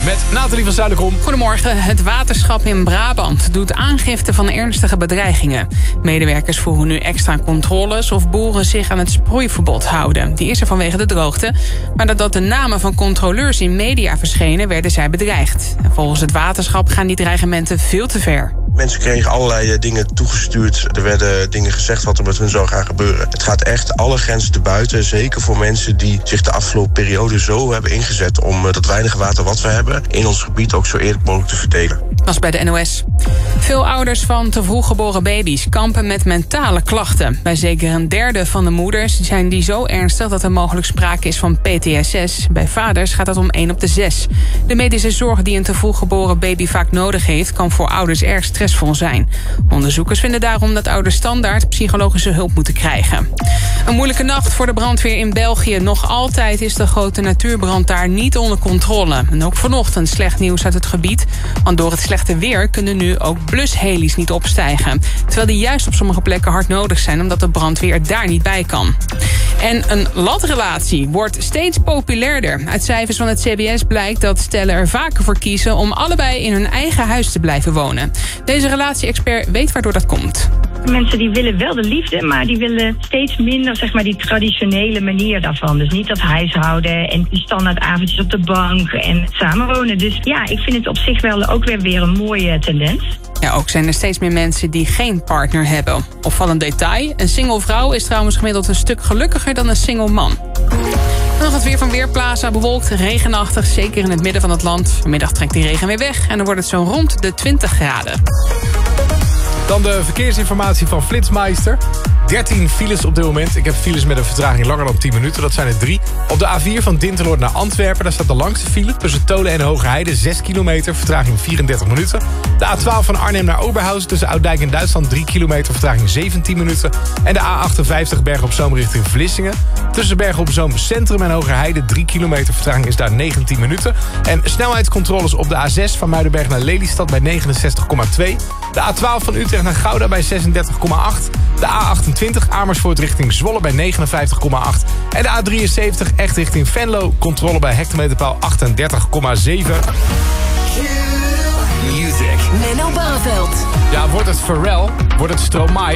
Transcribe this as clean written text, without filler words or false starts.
met Nathalie van Zuilenkom. Goedemorgen. Het waterschap in Brabant doet aangifte van ernstige bedreigingen. Medewerkers voeren nu extra controles of boeren zich aan het sproeiverbod houden. Die is er vanwege de droogte. Maar nadat de namen van controleurs in media verschenen, werden zij bedreigd. En volgens het waterschap gaan die dreigementen veel te ver. Mensen kregen allerlei dingen toegestuurd. Er werden dingen gezegd wat er met hun zou gaan gebeuren. Het gaat echt alle grenzen te buiten. Zeker voor mensen die zich de afgelopen periode zo hebben ingezet om dat weinige water wat we hebben in ons gebied ook zo eerlijk mogelijk te verdelen. Was bij de NOS. Veel ouders van te vroeg geboren baby's kampen met mentale klachten. Bij zeker een derde van de moeders zijn die zo ernstig dat er mogelijk sprake is van PTSS. Bij vaders gaat dat om 1 op de 6. De medische zorg die een te vroeg geboren baby vaak nodig heeft, kan voor ouders erg stressvol zijn. Onderzoekers vinden daarom dat ouders standaard psychologische hulp moeten krijgen. Een moeilijke nacht voor de brandweer in België. Nog altijd is de grote natuurbrand daar niet onder controle. En ook vanochtend slecht nieuws uit het gebied. Want door het slechte weer kunnen nu ook blusheli's niet opstijgen. Terwijl die juist op sommige plekken hard nodig zijn, omdat de brandweer er daar niet bij kan. En een latrelatie wordt steeds populairder. Uit cijfers van het CBS blijkt dat stellen er vaker voor kiezen om allebei in hun eigen huis te blijven wonen. Deze relatie-expert weet waardoor dat komt. Mensen die willen wel de liefde, maar die willen steeds minder, zeg maar, die traditionele manier daarvan. Dus niet dat huishouden en die standaard avondjes op de bank en samenwonen. Dus ja, ik vind het op zich wel ook weer een mooie tendens. Ja, ook zijn er steeds meer mensen die geen partner hebben. Opvallend detail, een single vrouw is trouwens gemiddeld een stuk gelukkiger dan een single man. Dan gaat het weer van Weerplaza, bewolkt, regenachtig, zeker in het midden van het land. Vanmiddag trekt die regen weer weg en dan wordt het zo rond de 20 graden. Dan de verkeersinformatie van Flitsmeister. 13 files op dit moment. Ik heb files met een vertraging langer dan 10 minuten. Dat zijn er 3. Op de A4 van Dinteloord naar Antwerpen. Daar staat de langste file tussen Tolen en Hogerheide. 6 kilometer, vertraging 34 minuten. De A12 van Arnhem naar Oberhausen tussen Oudijk en Duitsland. 3 kilometer, vertraging 17 minuten. En de A58 Bergen op Zoom richting Vlissingen. Tussen Bergen op Zoom Centrum en Hogerheide. 3 kilometer, vertraging is daar 19 minuten. En snelheidscontroles op de A6 van Muidenberg naar Lelystad bij 69,2. De A12 van Utrecht naar Gouda bij 36,8. De A28 Amersfoort richting Zwolle bij 59,8. En de A73 echt richting Venlo. Controle bij hectometerpaal 38,7. Music. Menno Barreveld. Ja, wordt het Pharrell? Wordt het Stromae?